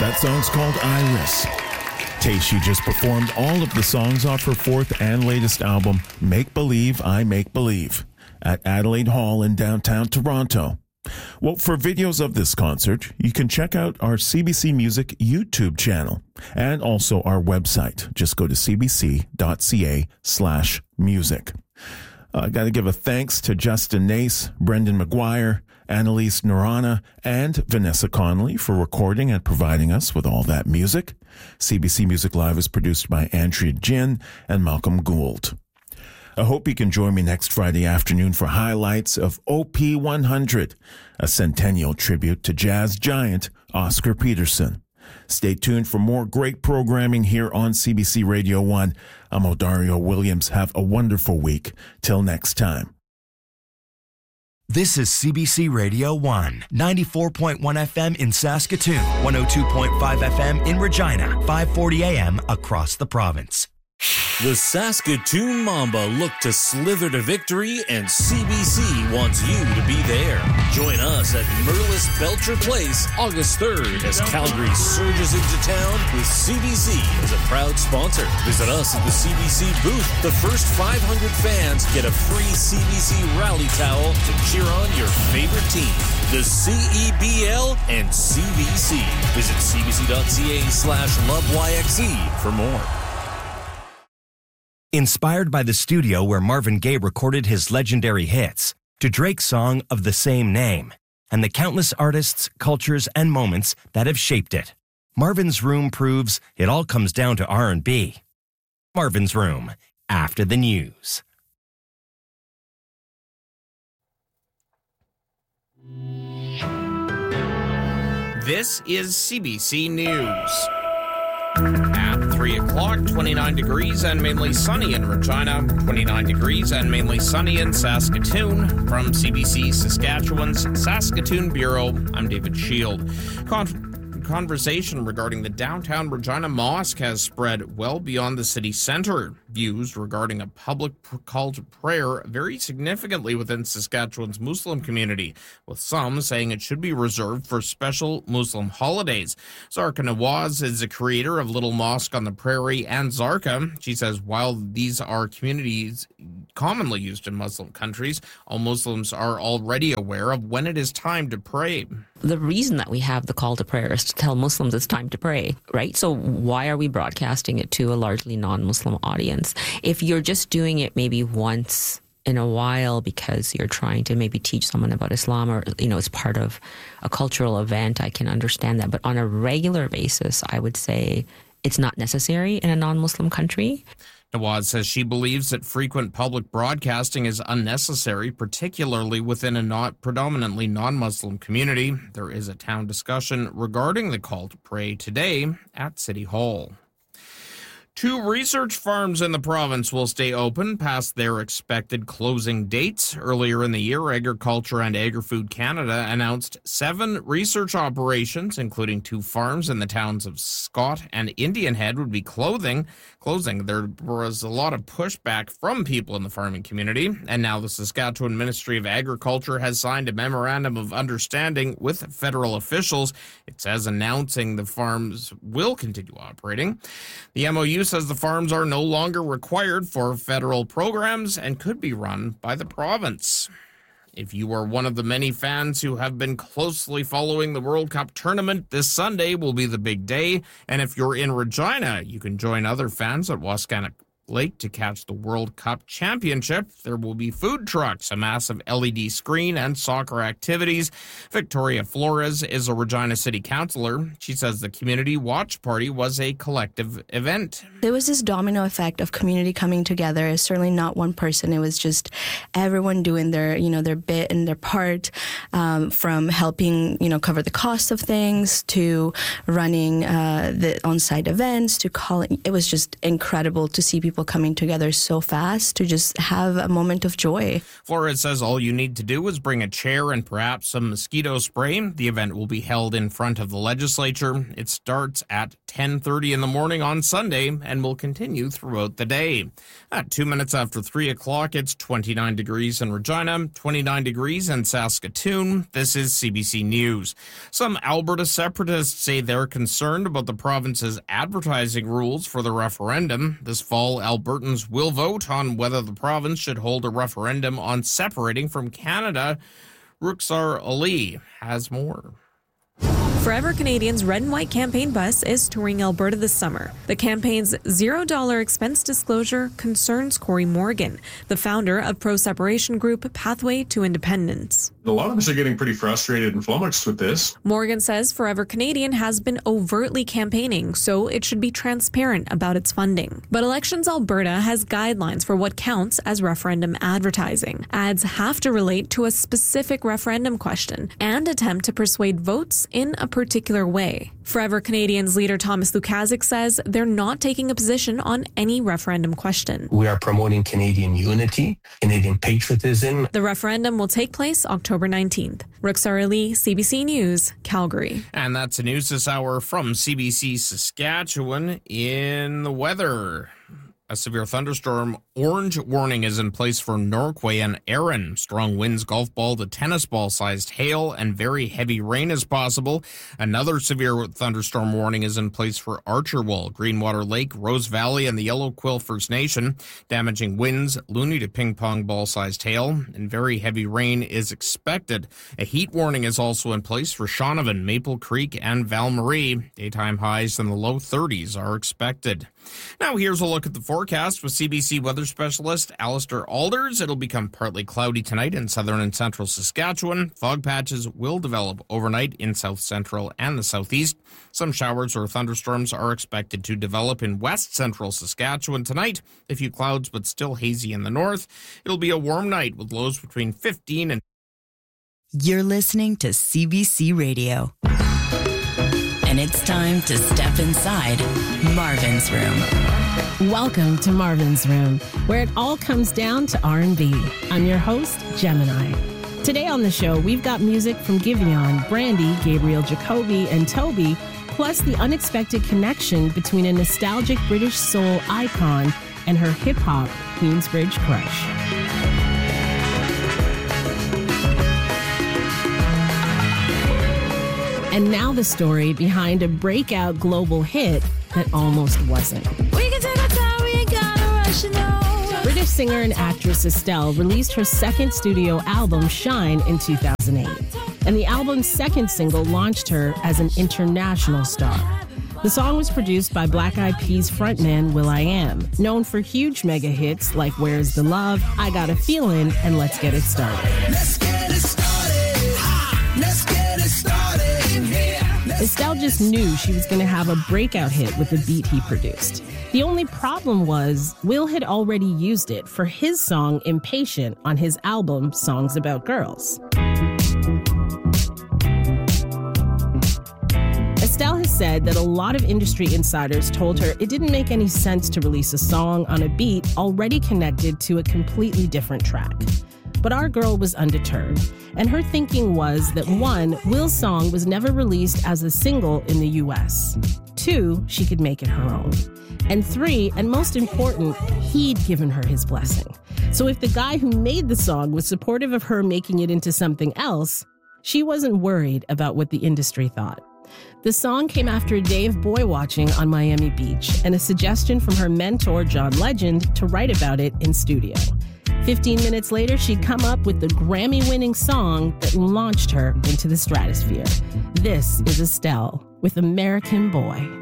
That song's called Iris. Tayshia just performed all of the songs off her fourth and latest album, Make Believe, I Make Believe, at Adelaide Hall in downtown Toronto. Well, for videos of this concert, you can check out our CBC Music YouTube channel and also our website. Just go to cbc.ca/music. I got to give a thanks to Justin Nace, Brendan McGuire, Annalise Norana, and Vanessa Connolly for recording and providing us with all that music. CBC Music Live is produced by Andrea Jin and Malcolm Gould. I hope you can join me next Friday afternoon for highlights of OP100, a centennial tribute to jazz giant Oscar Peterson. Stay tuned for more great programming here on CBC Radio 1. I'm Odario Williams. Have a wonderful week. Till next time. This is CBC Radio 1, 94.1 FM in Saskatoon, 102.5 FM in Regina, 540 AM across the province. The Saskatoon Mamba look to slither to victory, and CBC wants you to be there. Join us at Merlis Belcher Place August 3rd as Calgary surges into town with CBC as a proud sponsor. Visit us at the CBC booth. The first 500 fans get a free CBC rally towel to cheer on your favorite team, the CEBL and CBC. Visit cbc.ca/loveyxe for more. Inspired by the studio where Marvin Gaye recorded his legendary hits, to Drake's song of the same name, and the countless artists, cultures, and moments that have shaped it, Marvin's Room proves it all comes down to R&B. Marvin's Room, after the news. This is CBC News. At 3 o'clock, 29 degrees and mainly sunny in Regina, 29 degrees and mainly sunny in Saskatoon. From CBC Saskatchewan's Saskatoon Bureau, I'm David Shield. Conversation regarding the downtown Regina Mosque has spread well beyond the city center. Views regarding a public call to prayer vary significantly within Saskatchewan's Muslim community, with some saying it should be reserved for special Muslim holidays. Zarka Nawaz is the creator of Little Mosque on the Prairie and Zarka. She says while these are communities commonly used in Muslim countries, all Muslims are already aware of when it is time to pray. The reason that we have the call to prayer is to tell Muslims it's time to pray, right? So why are we broadcasting it to a largely non-Muslim audience? If you're just doing it maybe once in a while because you're trying to maybe teach someone about Islam or, it's part of a cultural event, I can understand that. But on a regular basis, I would say it's not necessary in a non-Muslim country. Nawaz says she believes that frequent public broadcasting is unnecessary, particularly within a not predominantly non-Muslim community. There is a town discussion regarding the call to pray today at City Hall. 2 research farms in the province will stay open past their expected closing dates. Earlier in the year, Agriculture and Agri-Food Canada announced 7 research operations, including 2 farms in the towns of Scott and Indian Head, would be closing. There was a lot of pushback from people in the farming community, and now the Saskatchewan Ministry of Agriculture has signed a memorandum of understanding with federal officials. It says announcing the farms will continue operating. The MOU says the farms are no longer required for federal programs and could be run by the province. If you are one of the many fans who have been closely following the World Cup tournament, this Sunday will be the big day. And if you're in Regina, you can join other fans at Wascana Lake to catch the World Cup Championship. There will be food trucks, a massive LED screen, and soccer activities. Victoria Flores is a Regina City Councillor. She says the community watch party was a collective event. There was this domino effect of community coming together. It's certainly not one person. It was just everyone doing their bit and their part, from helping, cover the cost of things to running the on-site events to calling. It was just incredible to see people people coming together so fast to just have a moment of joy. Flores says all you need to do is bring a chair and perhaps some mosquito spray. The event will be held in front of the legislature. It starts at 10:30 in the morning on Sunday and will continue throughout the day. At 2 minutes after 3 o'clock, it's 29 degrees in Regina, 29 degrees in Saskatoon. This is CBC News. Some Alberta separatists say they're concerned about the province's advertising rules for the referendum. This fall, Albertans will vote on whether the province should hold a referendum on separating from Canada. Ruxar Ali has more. Forever Canadian's Red and White campaign bus is touring Alberta this summer. The campaign's $0 expense disclosure concerns Corey Morgan, the founder of pro-separation group Pathway to Independence. A lot of us are getting pretty frustrated and flummoxed with this. Morgan says Forever Canadian has been overtly campaigning, so it should be transparent about its funding. But Elections Alberta has guidelines for what counts as referendum advertising. Ads have to relate to a specific referendum question and attempt to persuade votes in a particular way. Forever Canadian's leader Thomas Lukaszuk says they're not taking a position on any referendum question. We are promoting Canadian unity, Canadian patriotism. The referendum will take place October 19th. Ruxar Ali, CBC News, Calgary. And that's the news this hour from CBC Saskatchewan. In the weather, a severe thunderstorm orange warning is in place for Norquay and Erin. Strong winds, golf ball to tennis ball sized hail, and very heavy rain is possible. Another severe thunderstorm warning is in place for Archerwell, Greenwater Lake, Rose Valley, and the Yellow Quill First Nation. Damaging winds, loony to ping pong ball sized hail, and very heavy rain is expected. A heat warning is also in place for Shaunavon, Maple Creek, and Val-Marie. Daytime highs in the low 30s are expected. Now here's a look at the forecast with CBC weather specialist Alistair Alders. It'll become partly cloudy tonight in southern and central Saskatchewan. Fog patches will develop overnight in south central and the southeast. Some showers or thunderstorms are expected to develop in west central Saskatchewan tonight. A few clouds, but still hazy in the north. It'll be a warm night with lows between 15 and... You're listening to CBC Radio. And it's time to step inside Marvin's Room. Welcome to Marvin's Room, where it all comes down to R&B. I'm your host, Gemini. Today on the show, we've got music from Giveon, Brandy, Gabriel Jacoby, and Toby, plus the unexpected connection between a nostalgic British soul icon and her hip-hop Queensbridge crush. And now the story behind a breakout global hit that almost wasn't. We can take our time, we ain't gotta rush it on. British singer and actress Estelle released her second studio album, Shine, in 2008. And the album's second single launched her as an international star. The song was produced by Black Eyed Peas frontman will.i.am, known for huge mega hits like Where's the Love, I Got a Feeling, and Let's Get It Started. Let's get it started. Let's get it started. Estelle just knew she was going to have a breakout hit with the beat he produced. The only problem was Will had already used it for his song Impatient on his album Songs About Girls. Estelle has said that a lot of industry insiders told her it didn't make any sense to release a song on a beat already connected to a completely different track. But our girl was undeterred, and her thinking was that 1, Will's song was never released as a single in the US. 2, she could make it her own. And 3, and most important, he'd given her his blessing. So if the guy who made the song was supportive of her making it into something else, she wasn't worried about what the industry thought. The song came after a day of boy watching on Miami Beach and a suggestion from her mentor, John Legend, to write about it in studio. 15 minutes later, she'd come up with the Grammy-winning song that launched her into the stratosphere. This is Estelle with American Boy.